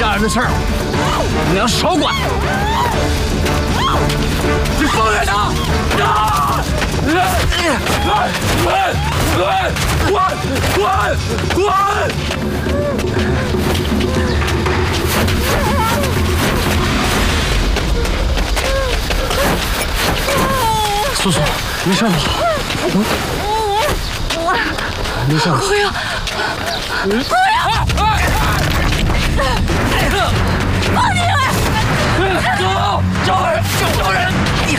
家人的事儿，你要少管。你放开他！滚！素素，没事吧？没事。不要！放进来！走！找人！